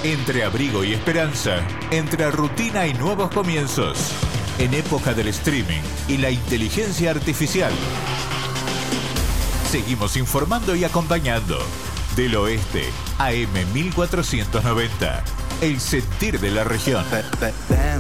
Entre abrigo y esperanza, entre rutina y nuevos comienzos, en época del streaming y la inteligencia artificial. Seguimos informando y acompañando. Del Oeste, AM 1490. El sentir de la región.